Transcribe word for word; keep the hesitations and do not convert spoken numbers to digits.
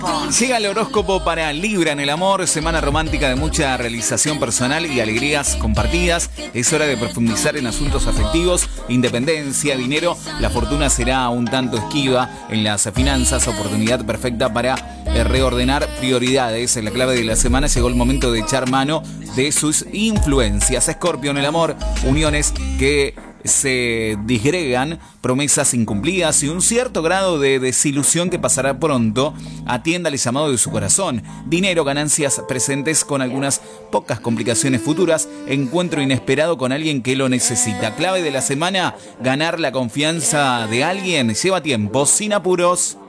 Llega el horóscopo para Libra en el amor, semana romántica de mucha realización personal y alegrías compartidas. Es hora de profundizar en asuntos afectivos, independencia, dinero. La fortuna será un tanto esquiva en las finanzas, oportunidad perfecta para reordenar prioridades. En la clave de la semana llegó el momento de echar mano de sus influencias. Escorpio en el amor, uniones que se disgregan, promesas incumplidas y un cierto grado de desilusión que pasará pronto. Atienda al llamado de su corazón. Dinero, ganancias presentes con algunas pocas complicaciones futuras. Encuentro inesperado con alguien que lo necesita. Clave de la semana, ganar la confianza de alguien lleva tiempo, sin apuros.